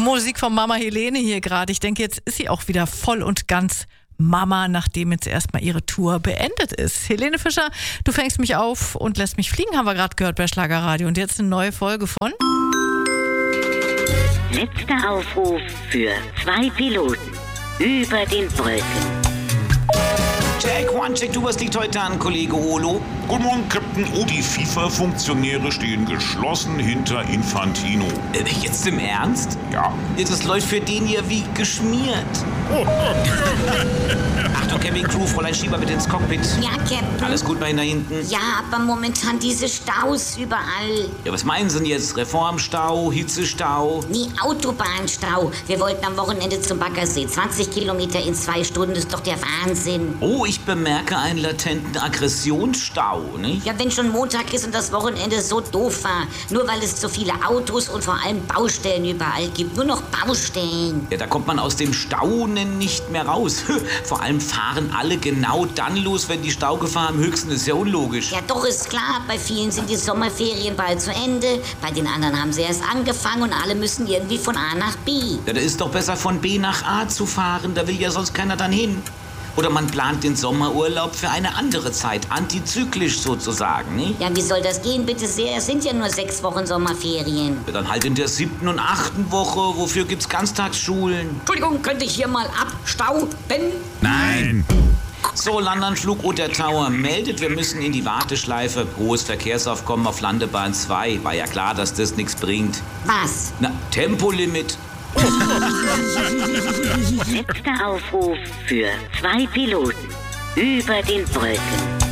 Musik von Mama Helene hier gerade. Ich denke, jetzt ist sie auch wieder voll und ganz Mama, nachdem jetzt erstmal ihre Tour beendet ist. Helene Fischer, du fängst mich auf und lässt mich fliegen, haben wir gerade gehört bei Schlagerradio. Und jetzt eine neue Folge von... Letzter Aufruf für 2 Piloten über den Wolken. Check, one, check, du, was liegt heute an, Kollege Olo? Guten Morgen, Captain. Oh, die FIFA-Funktionäre stehen geschlossen hinter Infantino. Jetzt im Ernst? Ja. Das läuft für den hier wie geschmiert. Achtung, Camping-Crew, Fräulein Schieber bitte ins Cockpit. Ja, Captain. Alles gut bei Ihnen da hinten? Ja, aber momentan diese Staus überall. Ja, was meinen Sie denn jetzt? Reformstau, Hitzestau? Nee, Autobahnstau. Wir wollten am Wochenende zum Baggersee. 20 Kilometer in 2 Stunden ist doch der Wahnsinn. Oh, ich bemerke einen latenten Aggressionsstau, nicht? Ja, wenn schon Montag ist und das Wochenende so doof war. Nur weil es so viele Autos und vor allem Baustellen überall gibt. Nur noch Baustellen. Ja, da kommt man aus dem Staunen nicht mehr raus. Vor allem fahren alle genau dann los, wenn die Staugefahr am höchsten ist. Ja, unlogisch. Ja, doch, ist klar. Bei vielen sind die Sommerferien bald zu Ende. Bei den anderen haben sie erst angefangen und alle müssen irgendwie von A nach B. Ja, da ist doch besser von B nach A zu fahren. Da will ja sonst keiner dann hin. Oder man plant den Sommerurlaub für eine andere Zeit, antizyklisch sozusagen, nicht? Ja, wie soll das gehen, bitte sehr? Es sind ja nur 6 Wochen Sommerferien. Ja, dann halt in der 7. und 8. Woche. Wofür gibt's Ganztagsschulen? Entschuldigung, könnte ich hier mal abstauben? Nein. So, Landanflug Otter Tower meldet, wir müssen in die Warteschleife. Hohes Verkehrsaufkommen auf Landebahn 2. War ja klar, dass das nichts bringt. Was? Na, Tempolimit. Letzter Aufruf für 2 Piloten über den Wolken.